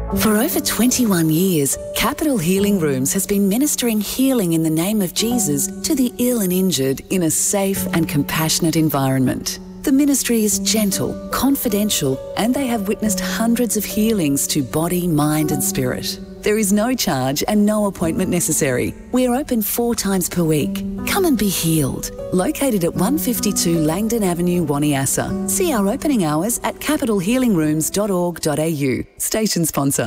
For over 21 years, Capital Healing Rooms has been ministering healing in the name of Jesus to the ill and injured in a safe and compassionate environment. The ministry is gentle, confidential, and they have witnessed hundreds of healings to body, mind and spirit. There is no charge and no appointment necessary. We are open 4 times per week. Come and be healed. Located at 152 Langdon Avenue, Waniassa. See our opening hours at capitalhealingrooms.org.au. Station sponsor.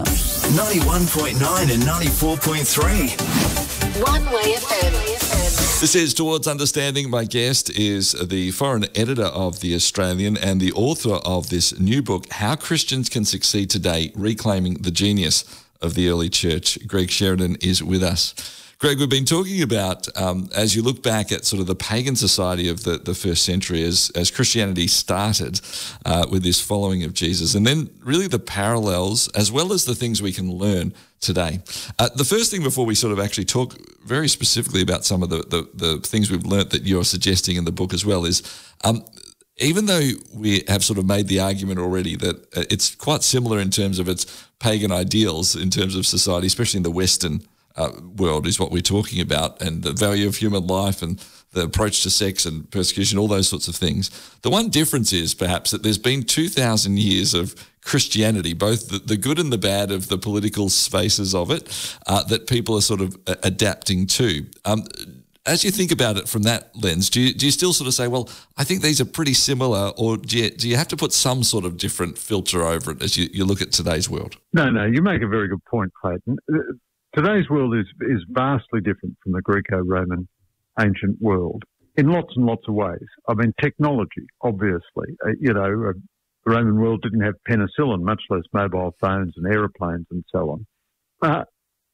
91.9 and 94.3. One Way FM. This is Towards Understanding. My guest is the foreign editor of The Australian and the author of this new book, How Christians Can Succeed Today, Reclaiming the Genius of the Early Church. Greg Sheridan is with us. Greg, we've been talking about, as you look back at sort of the pagan society of the first century as Christianity started with this following of Jesus, and then really the parallels as well as the things we can learn today. The first thing before we sort of actually talk very specifically about some of the things we've learnt that you're suggesting in the book as well is, even though we have sort of made the argument already that it's quite similar in terms of its pagan ideals in terms of society, especially in the Western world is what we're talking about, and the value of human life and the approach to sex and persecution, all those sorts of things. The one difference is perhaps that there's been 2,000 years of Christianity, both the good and the bad of the political spaces of it, that people are sort of adapting to. As you think about it from that lens, do you still sort of say, well, I think these are pretty similar, or do you have to put some sort of different filter over it as you look at today's world? No, you make a very good point, Clayton. Today's world is vastly different from the Greco-Roman ancient world in lots and lots of ways. I mean, technology, obviously. The Roman world didn't have penicillin, much less mobile phones and aeroplanes and so on.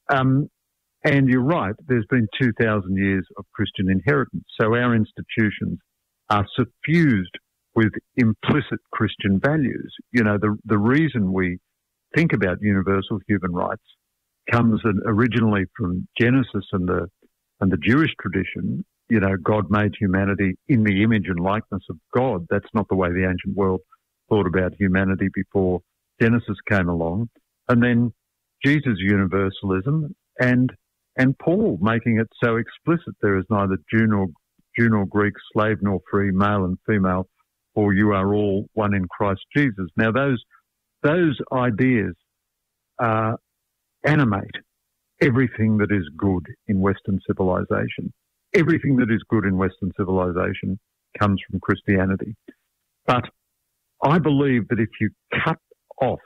And you're right, there's been 2,000 years of Christian inheritance. So our institutions are suffused with implicit Christian values. You know, the reason we think about universal human rights comes originally from Genesis and the Jewish tradition. You know, God made humanity in the image and likeness of God. That's not the way the ancient world thought about humanity before Genesis came along. And then Jesus' universalism and Paul making it so explicit there is neither Jew nor Greek, slave nor free, male and female, for you are all one in Christ Jesus. Now those ideas animate everything that is good in Western civilization. Everything that is good in Western civilization comes from Christianity. But I believe that if you cut off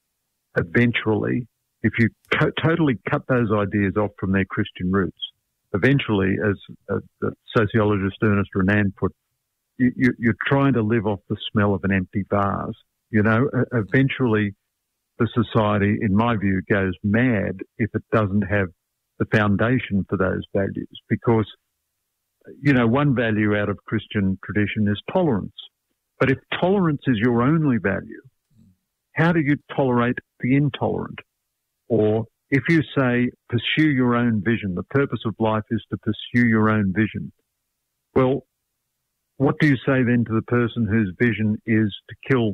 eventually, if you totally cut those ideas off from their Christian roots, eventually, as the sociologist Ernest Renan put, you're trying to live off the smell of an empty vase. You know, eventually the society, in my view, goes mad if it doesn't have the foundation for those values. Because, you know, one value out of Christian tradition is tolerance. But if tolerance is your only value, how do you tolerate the intolerant? Or if you say, pursue your own vision, the purpose of life is to pursue your own vision. Well, what do you say then to the person whose vision is to kill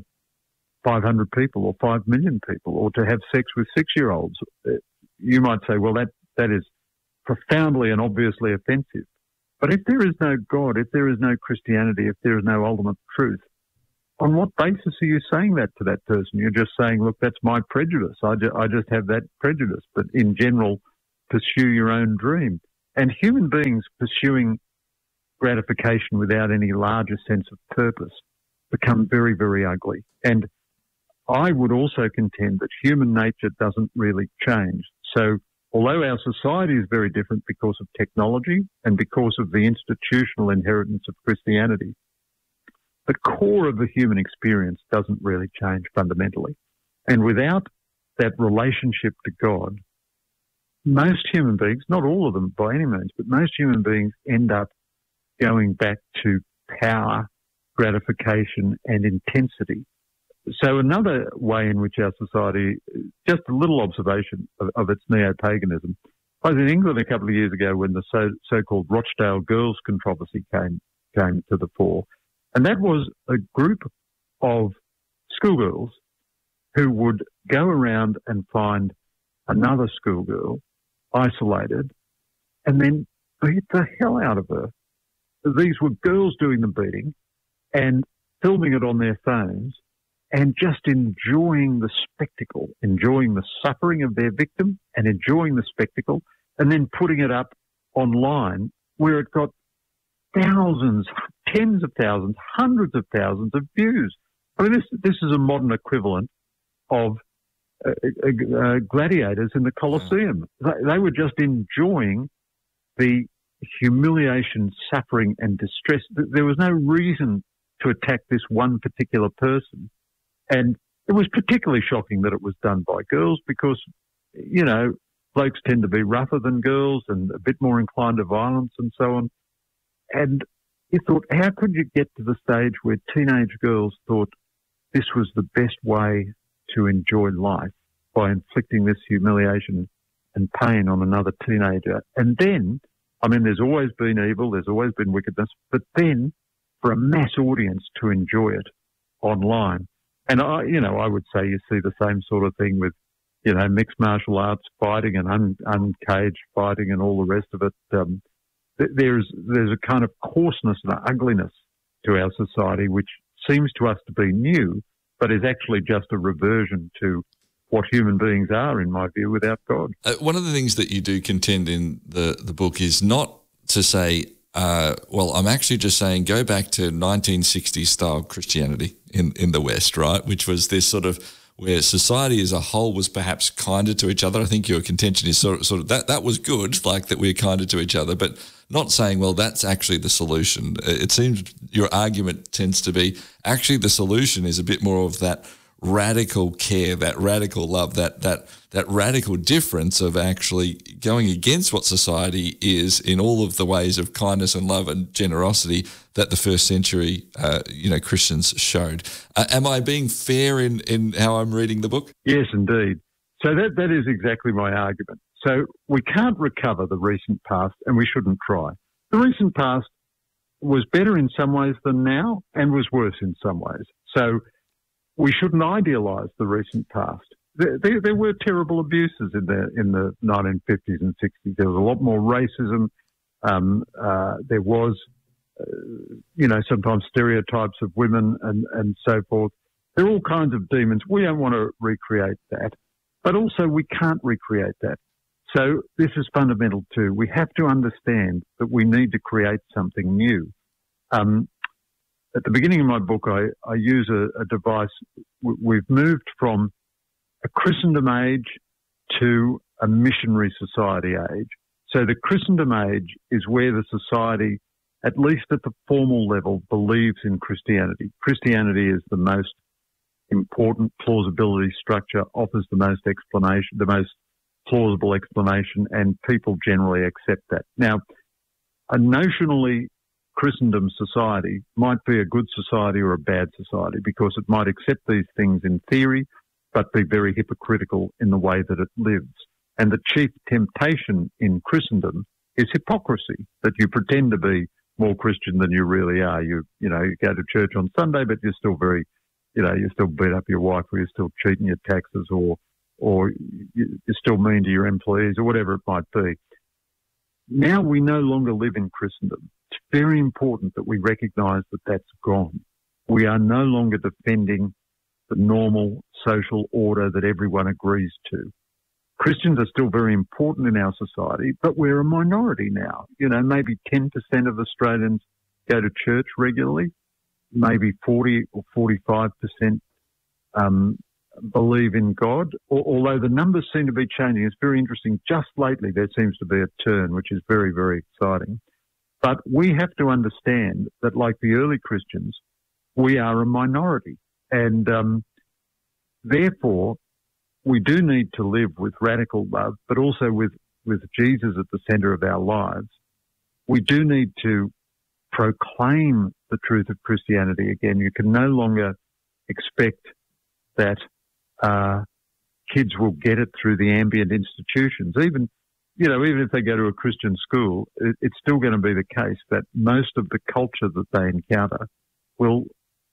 500 people or 5 million people, or to have sex with 6-year-olds? You might say, well, that is profoundly and obviously offensive. But if there is no God, if there is no Christianity, if there is no ultimate truth, on what basis are you saying that to that person? You're just saying, look, that's my prejudice. I just have that prejudice. But in general, pursue your own dream. And human beings pursuing gratification without any larger sense of purpose become very, very ugly. And I would also contend that human nature doesn't really change. So although our society is very different because of technology and because of the institutional inheritance of Christianity, the core of the human experience doesn't really change fundamentally. And without that relationship to God, most human beings, not all of them by any means, but most human beings end up going back to power, gratification and intensity. So another way in which our society, just a little observation of its neo-paganism. I was in England a couple of years ago when the so-called Rochdale Girls controversy came to the fore. And that was a group of schoolgirls who would go around and find another schoolgirl, isolated, and then beat the hell out of her. These were girls doing the beating and filming it on their phones and just enjoying the spectacle, enjoying the suffering of their victim and enjoying the spectacle, and then putting it up online where it got thousands, tens of thousands, hundreds of thousands of views. I mean, this is a modern equivalent of gladiators in the Colosseum. They were just enjoying the humiliation, suffering and distress. There was no reason to attack this one particular person. And it was particularly shocking that it was done by girls because, you know, blokes tend to be rougher than girls and a bit more inclined to violence and so on. And you thought, how could you get to the stage where teenage girls thought this was the best way to enjoy life, by inflicting this humiliation and pain on another teenager? And then, I mean, there's always been evil, there's always been wickedness, but then for a mass audience to enjoy it online. And I would say you see the same sort of thing with, you know, mixed martial arts fighting and uncaged fighting and all the rest of it. There's a kind of coarseness and ugliness to our society, which seems to us to be new, but is actually just a reversion to what human beings are, in my view, without God. One of the things that you do contend in the book is not to say, I'm actually just saying go back to 1960s style Christianity in the West, right, which was this sort of where society as a whole was perhaps kinder to each other. I think your contention is sort of that was good, like that we're kinder to each other, but not saying, well, that's actually the solution. It seems your argument tends to be actually the solution is a bit more of that radical care, that radical love, that radical difference of actually going against what society is in all of the ways of kindness and love and generosity that the first century, Christians showed. Am I being fair in how I'm reading the book? Yes, indeed. So that is exactly my argument. So we can't recover the recent past, and we shouldn't try. The recent past was better in some ways than now and was worse in some ways. So we shouldn't idealise the recent past. There were terrible abuses in the 1950s and 60s. There was a lot more racism. There was, sometimes stereotypes of women and so forth. There are all kinds of demons. We don't want to recreate that. But also we can't recreate that. So this is fundamental too. We have to understand that we need to create something new. At the beginning of my book, I use a device. We've moved from a Christendom age to a missionary society age. So the Christendom age is where the society, at least at the formal level, believes in Christianity. Christianity is the most important plausibility structure, offers the most explanation, the most plausible explanation, and people generally accept that. Now, a notionally Christendom society might be a good society or a bad society because it might accept these things in theory but be very hypocritical in the way that it lives. And the chief temptation in Christendom is hypocrisy, that you pretend to be more Christian than you really are. You go to church on Sunday, but you're still very, you still beat up your wife, or you're still cheating your taxes, or you're still mean to your employees, or whatever it might be. Now we no longer live in Christendom. It's very important that we recognise that that's gone. We are no longer defending the normal social order that everyone agrees to. Christians are still very important in our society, but we're a minority now. Maybe 10% of Australians go to church regularly, maybe 40 or 45% believe in God, although the numbers seem to be changing. It's very interesting. Just lately, there seems to be a turn, which is very, very exciting. But we have to understand that, like the early Christians, we are a minority. And therefore, we do need to live with radical love, but also with Jesus at the centre of our lives. We do need to proclaim the truth of Christianity again. You can no longer expect that kids will get it through the ambient institutions. Even if they go to a Christian school, it's still going to be the case that most of the culture that they encounter will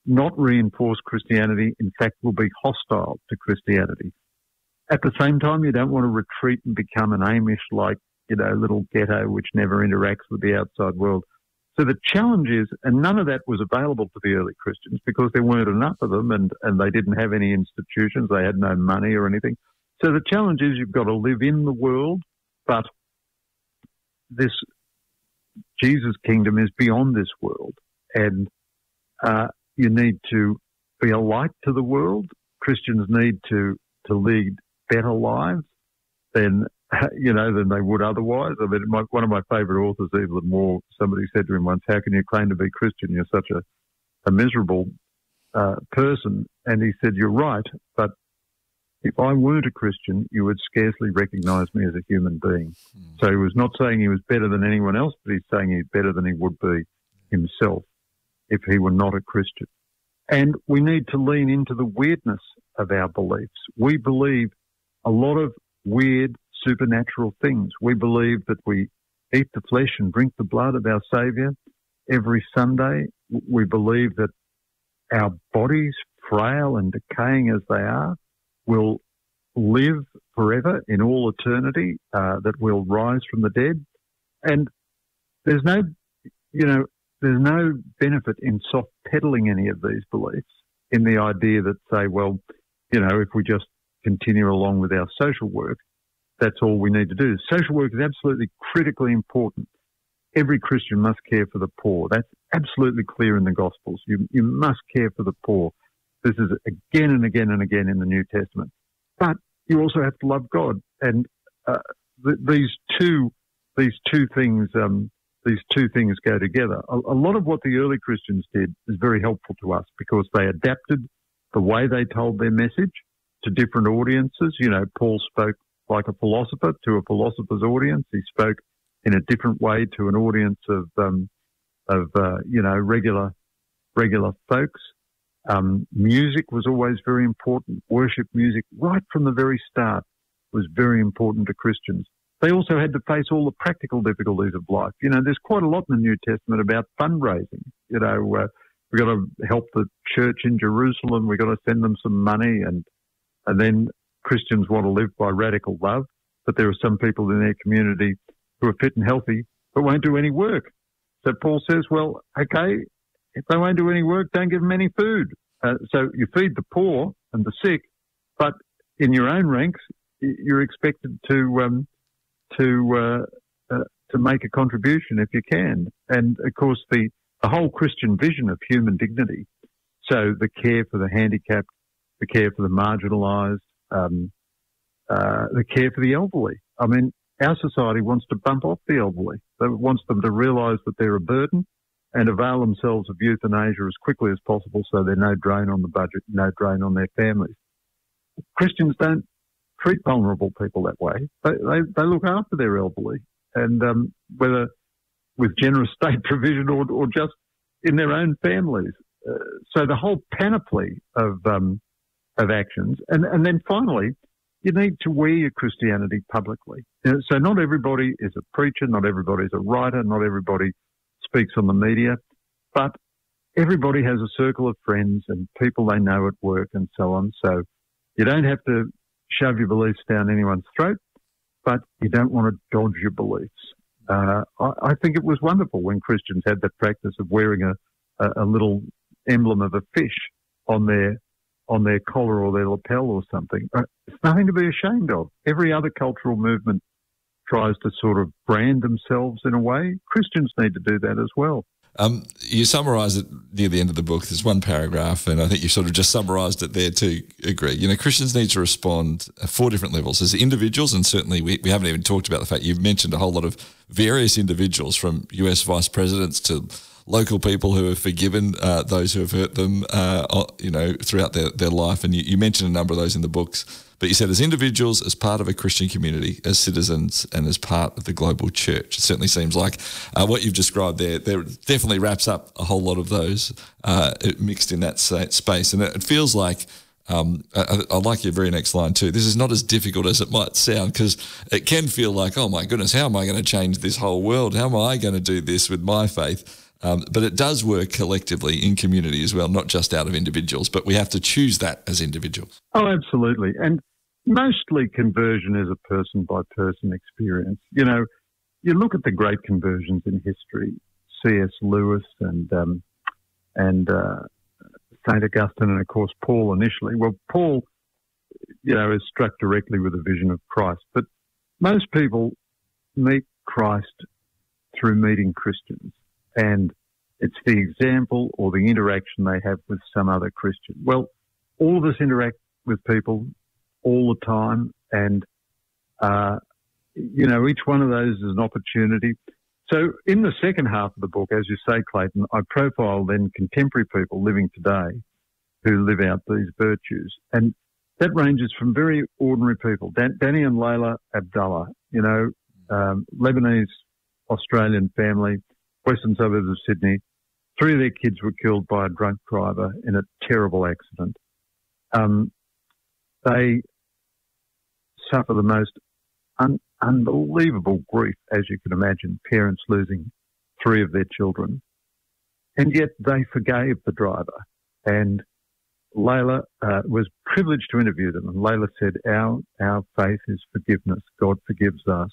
not reinforce Christianity, in fact, will be hostile to Christianity. At the same time, you don't want to retreat and become an Amish-like, little ghetto which never interacts with the outside world. So the challenge is, and none of that was available to the early Christians because there weren't enough of them and they didn't have any institutions, they had no money or anything. So the challenge is you've got to live in the world, but this Jesus' kingdom is beyond this world, and you need to be a light to the world. Christians need to lead better lives than they would otherwise. I mean, one of my favourite authors, Evelyn Waugh, somebody said to him once, "How can you claim to be Christian? You're such a miserable person." And he said, "You're right, but if I weren't a Christian, you would scarcely recognise me as a human being." So he was not saying he was better than anyone else, but he's saying he's better than he would be himself if he were not a Christian. And we need to lean into the weirdness of our beliefs. We believe a lot of weird supernatural things. We believe that we eat the flesh and drink the blood of our Saviour every Sunday. We believe that our bodies, frail and decaying as they are, will live forever in all eternity, that we'll rise from the dead. And there's no benefit in soft peddling any of these beliefs in the idea that say, well, if we just continue along with our social work, that's all we need to do. Social work is absolutely critically important. Every Christian must care for the poor. That's absolutely clear in the Gospels. You must care for the poor. This is again and again and again in the New Testament. But you also have to love God. And these two things go together. A lot of what the early Christians did is very helpful to us because they adapted the way they told their message to different audiences. Paul spoke like a philosopher to a philosopher's audience. He spoke in a different way to an audience of regular folks. Music was always very important. Worship music, right from the very start, was very important to Christians. They also had to face all the practical difficulties of life. There's quite a lot in the New Testament about fundraising. We've got to help the church in Jerusalem. We've got to send them some money, and then Christians want to live by radical love, but there are some people in their community who are fit and healthy but won't do any work. So Paul says, well, okay, if they won't do any work, don't give them any food. So you feed the poor and the sick, but in your own ranks, you're expected to make a contribution if you can. And of course, the whole Christian vision of human dignity, so the care for the handicapped, the care for the marginalised, the care for the elderly. I mean, our society wants to bump off the elderly. It wants them to realise that they're a burden and avail themselves of euthanasia as quickly as possible so they're no drain on the budget, no drain on their families. Christians don't treat vulnerable people that way. They look after their elderly, and whether with generous state provision or just in their own families. So the whole panoply of actions. And then finally, you need to wear your Christianity publicly. So not everybody is a preacher, not everybody is a writer, not everybody speaks on the media, but everybody has a circle of friends and people they know at work and so on. So you don't have to shove your beliefs down anyone's throat, but you don't want to dodge your beliefs. I think it was wonderful when Christians had that practice of wearing a little emblem of a fish on their collar or their lapel or something. It's nothing to be ashamed of. Every other cultural movement tries to sort of brand themselves in a way. Christians need to do that as well. You summarise it near the end of the book. There's one paragraph, and I think you sort of just summarised it there too, Greg. Christians need to respond at 4 different levels. As individuals, and certainly we haven't even talked about the fact you've mentioned a whole lot of various individuals, from US vice presidents to local people who have forgiven those who have hurt them, throughout their life. And you mentioned a number of those in the books. But you said as individuals, as part of a Christian community, as citizens, and as part of the global church. It certainly seems like what you've described there definitely wraps up a whole lot of those mixed in that space. And it feels like, I like your very next line too, this is not as difficult as it might sound, because it can feel like, oh my goodness, how am I going to change this whole world? How am I going to do this with my faith? But it does work collectively in community as well, not just out of individuals, but we have to choose that as individuals. Oh, absolutely. And mostly conversion is a person-by-person experience. You know, you look at the great conversions in history, C.S. Lewis and St. Augustine and, of course, Paul initially. Well, Paul, you know, is struck directly with a vision of Christ. But most people meet Christ through meeting Christians, and it's the example or the interaction they have with some other Christian. Well, all of us interact with people all the time, and, you know, each one of those is an opportunity. So in the second half of the book, as you say, Clayton, I profile then contemporary people living today who live out these virtues. And that ranges from very ordinary people. Danny and Layla Abdullah, you know, Lebanese Australian family, western suburbs of Sydney. 3 of their kids were killed by a drunk driver in a terrible accident. They suffer the most unbelievable grief, as you can imagine, parents losing 3 of their children. And yet they forgave the driver. And Layla was privileged to interview them. And Layla said, our faith is forgiveness. God forgives us.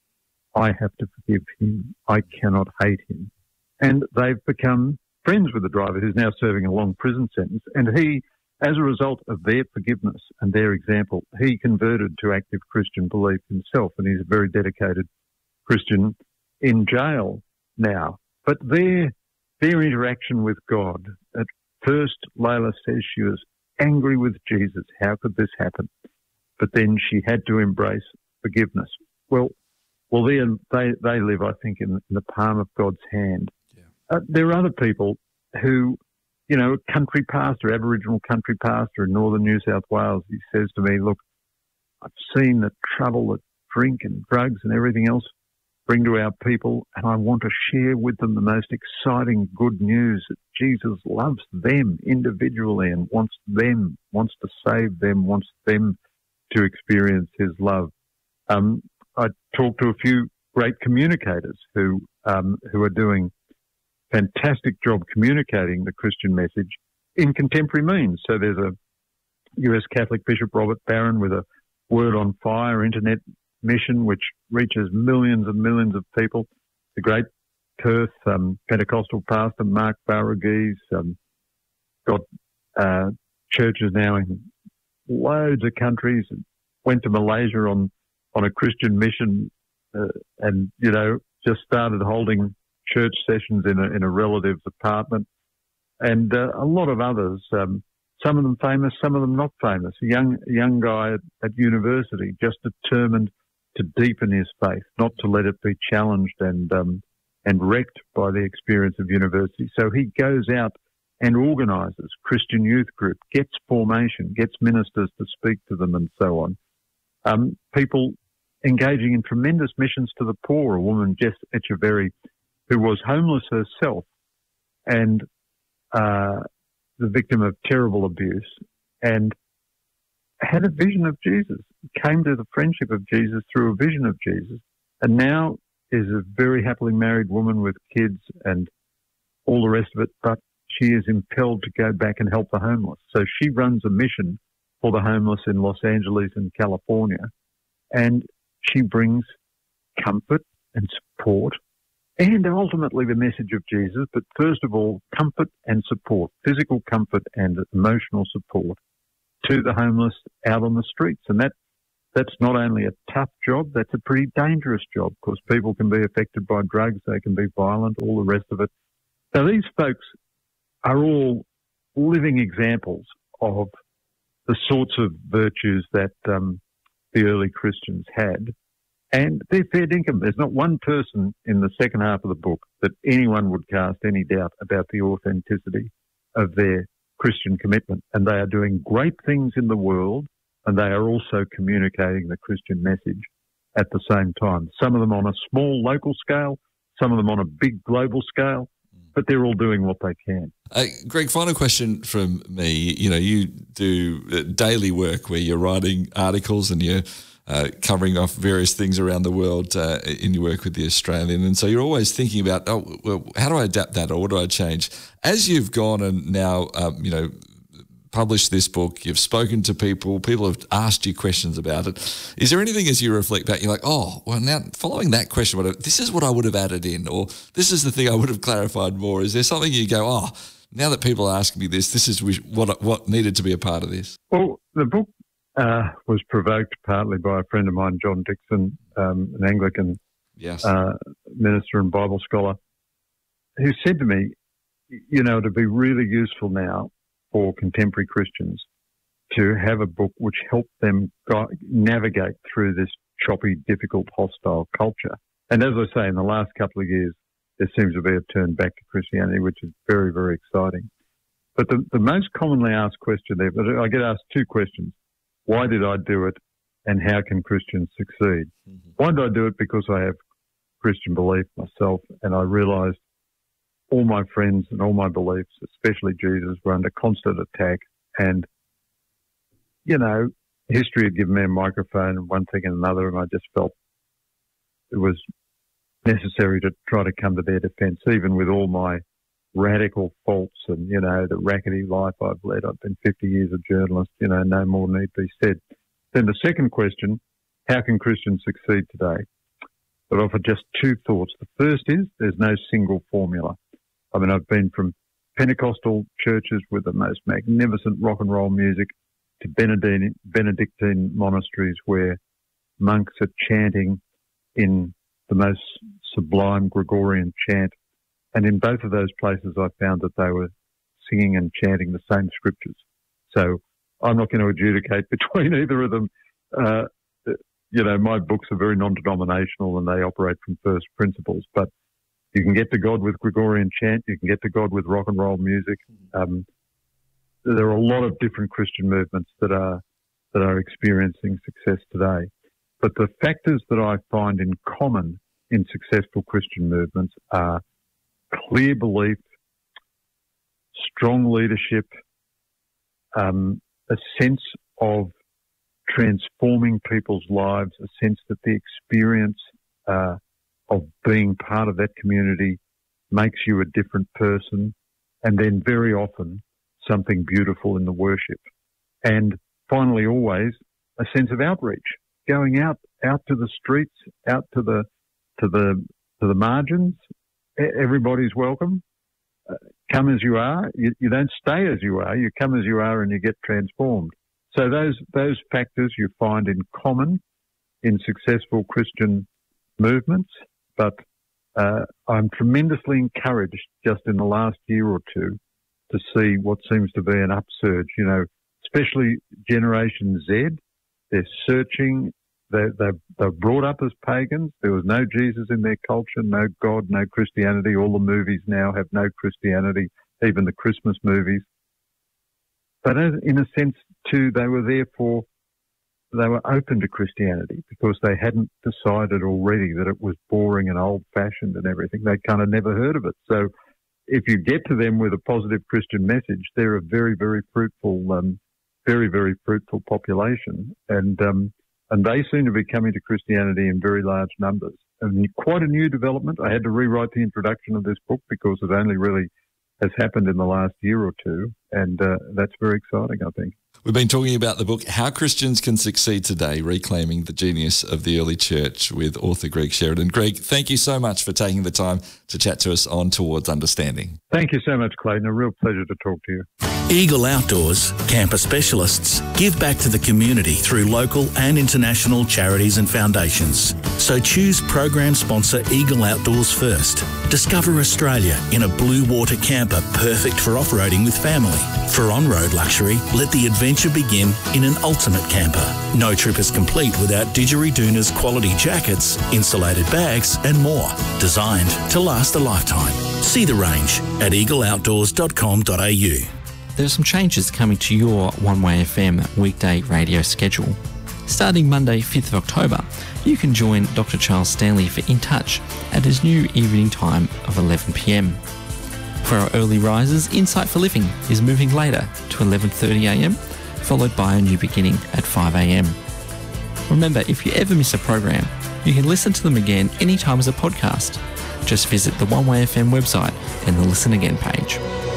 I have to forgive him. I cannot hate him. And they've become friends with the driver, who's now serving a long prison sentence. And he, as a result of their forgiveness and their example, he converted to active Christian belief himself, and he's a very dedicated Christian in jail now. But their interaction with God, at first Layla says she was angry with Jesus. How could this happen? But then she had to embrace forgiveness. Well, they live, I think, in the palm of God's hand. Yeah. There are other people who, you know, a country pastor, Aboriginal country pastor in northern New South Wales, he says to me, look, I've seen the trouble that drink and drugs and everything else bring to our people, and I want to share with them the most exciting good news that Jesus loves them individually and wants to save them, wants them to experience his love. I talked to a few great communicators who are doing fantastic job communicating the Christian message in contemporary means. So there's a US Catholic Bishop, Robert Barron, with a Word on Fire internet mission, which reaches millions and millions of people. The great Perth Pentecostal pastor, Mark Barragees, got churches now in loads of countries, and went to Malaysia on a Christian mission, and, you know, just started holding church sessions in a relative's apartment, and a lot of others, some of them famous, some of them not famous. A young guy at university, just determined to deepen his faith, not to let it be challenged and wrecked by the experience of university. So he goes out and organises Christian youth group, gets formation, gets ministers to speak to them, and so on. People engaging in tremendous missions to the poor. A woman, Jess Echeverry, who was homeless herself and the victim of terrible abuse, and had a vision of Jesus, came to the friendship of Jesus through a vision of Jesus, and now is a very happily married woman with kids and all the rest of it, but she is impelled to go back and help the homeless. So she runs a mission for the homeless in Los Angeles and California, and she brings comfort and support and ultimately the message of Jesus, but first of all, comfort and support, physical comfort and emotional support to the homeless out on the streets. And that's not only a tough job, that's a pretty dangerous job, because people can be affected by drugs, they can be violent, all the rest of it. So these folks are all living examples of the sorts of virtues that the early Christians had. And they're fair dinkum. There's not one person in the second half of the book that anyone would cast any doubt about the authenticity of their Christian commitment. And they are doing great things in the world, and they are also communicating the Christian message at the same time. Some of them on a small local scale, some of them on a big global scale, but they're all doing what they can. Greg, final question from me. You know, you do daily work where you're writing articles and you're covering off various things around the world in your work with The Australian. And so you're always thinking about, how do I adapt that, or what do I change? As you've gone and now, published this book, you've spoken to people have asked you questions about it. Is there anything as you reflect back, you're like, now following that question, this is what I would have added in, or this is the thing I would have clarified more? Is there something you go, now that people are asking me this is what needed to be a part of this? Well, the book was provoked partly by a friend of mine, John Dixon, an Anglican minister and Bible scholar, who said to me, it'd be really useful now for contemporary Christians to have a book which helped them navigate through this choppy, difficult, hostile culture. And as I say, in the last couple of years, there seems to be a turn back to Christianity, which is very, very exciting. But the most commonly asked question there, but I get asked two questions. Why did I do it, and how can Christians succeed? Mm-hmm. Why did I do it? Because I have Christian belief myself, and I realised all my friends and all my beliefs, especially Jesus, were under constant attack. And, history had given me a microphone and one thing and another, and I just felt it was necessary to try to come to their defence, even with all my radical faults and, the rackety life I've led. I've been 50 years a journalist, no more need be said. Then the second question, how can Christians succeed today? I'd offer just two thoughts. The first is there's no single formula. I mean, I've been from Pentecostal churches with the most magnificent rock and roll music to Benedictine monasteries where monks are chanting in the most sublime Gregorian chant. And in both of those places, I found that they were singing and chanting the same scriptures. So I'm not going to adjudicate between either of them. My books are very non-denominational and they operate from first principles. But you can get to God with Gregorian chant. You can get to God with rock and roll music. There are a lot of different Christian movements that are experiencing success today. But the factors that I find in common in successful Christian movements are clear belief, strong leadership, a sense of transforming people's lives, a sense that the experience of being part of that community makes you a different person, and then very often something beautiful in the worship. And finally, always a sense of outreach, going out to the streets, out to the margins. Everybody's welcome. Come as you are. You don't stay as you are. You come as you are, and you get transformed. So those factors you find in common in successful Christian movements. But I'm tremendously encouraged just in the last year or two to see what seems to be an upsurge, especially Generation Z. They're searching. They're brought up as pagans. There was no Jesus in their culture, no God, no Christianity. All the movies now have no Christianity, even the Christmas movies. But in a sense, too, they were open to Christianity because they hadn't decided already that it was boring and old-fashioned and everything. They kind of never heard of it. So if you get to them with a positive Christian message, they're a very, very fruitful, very, very fruitful population. And they seem to be coming to Christianity in very large numbers. And quite a new development. I had to rewrite the introduction of this book because it only really has happened in the last year or two. And that's very exciting, I think. We've been talking about the book, How Christians Can Succeed Today, Reclaiming the Genius of the Early Church, with author Greg Sheridan. Greg, thank you so much for taking the time to chat to us on Towards Understanding. Thank you so much, Clayton. A real pleasure to talk to you. Eagle Outdoors, camper specialists, give back to the community through local and international charities and foundations. So choose program sponsor Eagle Outdoors first. Discover Australia in a blue water camper perfect for off-roading with family. For on-road luxury, let the adventure begin in an ultimate camper. No trip is complete without Didgeridoon's quality jackets, insulated bags and more. Designed to last a lifetime. See the range at eagleoutdoors.com.au. There are some changes coming to your One Way FM weekday radio schedule. Starting Monday, 5th of October, you can join Dr. Charles Stanley for In Touch at his new evening time of 11 p.m. For our early risers, Insight for Living is moving later to 11:30 a.m, followed by a new beginning at 5 a.m. Remember, if you ever miss a program, you can listen to them again anytime as a podcast. Just visit the One Way FM website and the Listen Again page.